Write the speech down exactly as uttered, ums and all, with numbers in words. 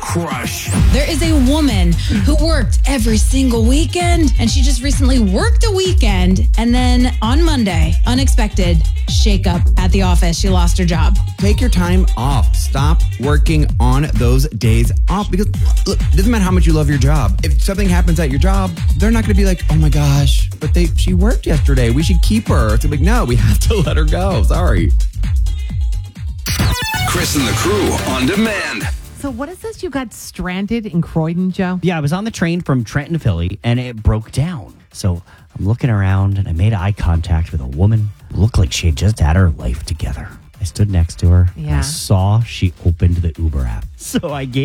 crush. There is a woman who worked every single weekend, and she just recently worked a weekend, and then on Monday, unexpected shakeup at the office. She lost her job. Take your time off. Stop working on those days off, because look, it doesn't matter how much you love your job. If something happens at your job, they're not going to be like, oh my gosh, but they she worked yesterday. We should keep her. It's like, no, we have to let her go. Sorry. Chris and the crew on demand. So what is this? You got stranded in Croydon, Joe? Yeah, I was on the train from Trenton to Philly, and it broke down. So I'm looking around, and I made eye contact with a woman who looked like she had just had her life together. I stood next to her, and Yeah. I saw she opened the Uber app. So I gave